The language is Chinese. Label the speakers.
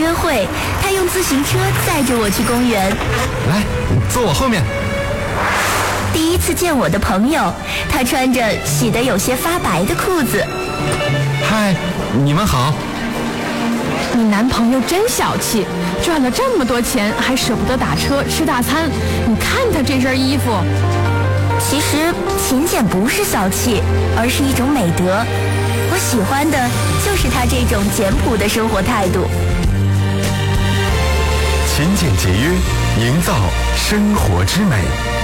Speaker 1: 约会，他用自行车载着我去公园。
Speaker 2: 来，坐我后面。
Speaker 1: 第一次见我的朋友，他穿着洗得有些发白的裤子。
Speaker 2: 嗨，你们好。
Speaker 3: 你男朋友真小气，赚了这么多钱还舍不得打车吃大餐。你看他这身衣服。
Speaker 1: 其实勤俭不是小气，而是一种美德。我喜欢的就是他这种简朴的生活态度。
Speaker 2: 勤俭节约，营造生活之美。